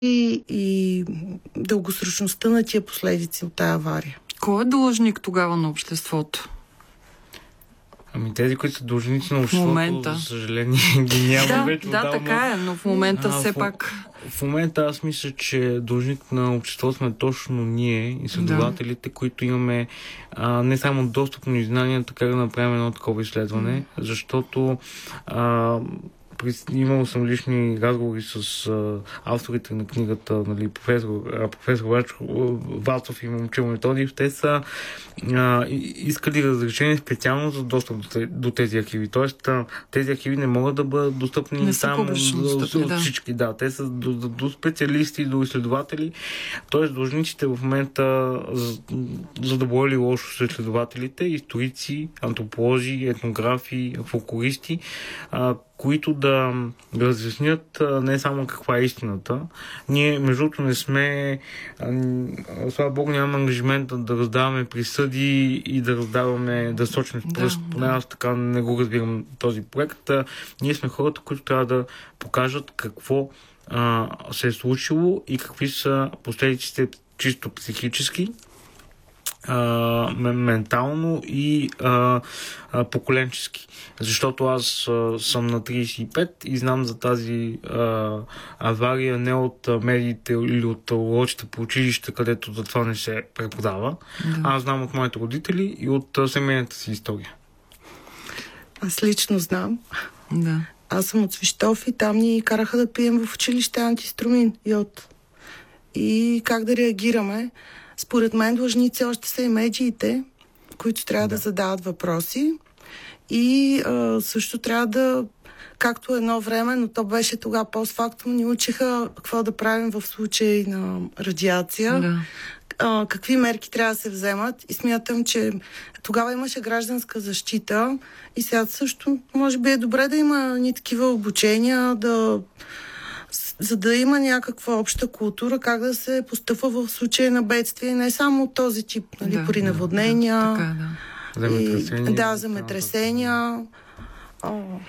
и дългосрочността на тия последици от тази авария. Кой е длъжник тогава на обществото? Ами тези, които са длъжници на обществото, за съжаление, ги няма вече отдавна. Да, така е, но в момента все пак... В момента аз мисля, че длъжник на обществото сме точно ние, изследователите, които имаме не само достъпно и знания, така да направим едно такова изследване, защото имал съм лични разговори с авторите на книгата, нали, професор Вацов и момчил Методиев. Те са искали разрешение специално за достъп до тези архиви. Тоест, тези архиви не могат да бъдат достъпни само от всички. Да, те са до специалисти, до изследователи. Тоест, длъжниците в момента, за да бъде ли лошо с изследователите, историци, антрополози, етнографи, фолклористи, които да разяснят не само каква е истината. Ние, между другото, не сме, слава Богу, нямаме ангажимента да раздаваме присъди и да раздаваме, да сочим в пръст. Поне аз така не го разбирам този проект. Ние сме хората, които трябва да покажат какво се е случило и какви са последиците чисто психически, ментално и поколенчески. Защото аз съм на 35 и знам за тази авария не от медиите или от уроците по училище, където за това не се преподава. Да. Аз знам от моите родители и от семейната си история. Аз лично знам. Да. Аз съм от Свищов и там ни караха да пием в училище антиструмин, йод. И как да реагираме? Според мен длъжници още са и медиите, които трябва да задават въпроси. И също трябва да, както едно време, но то беше тогава постфактум, ни учиха какво да правим в случай на радиация, какви мерки трябва да се вземат. И смятам, че тогава имаше гражданска защита и сега също може би е добре да има ни такива обучения, за да има някаква обща култура, как да се постъпва в случая на бедствие, не само от този тип, нали, при наводнения, земетресения. земетресения.